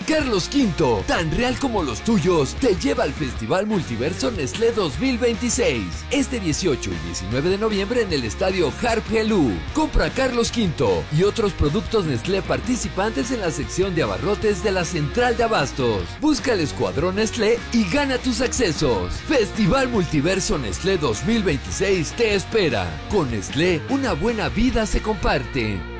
Carlos V, tan real como los tuyos, te lleva al Festival Multiverso Nestlé 2026. Este 18 y 19 de noviembre en el estadio Harp Helú. Compra Carlos V y otros productos Nestlé participantes en la sección de abarrotes de la Central de Abastos. Busca el Escuadrón Nestlé y gana tus accesos. Festival Multiverso Nestlé 2026 te espera. Con Nestlé, una buena vida se comparte.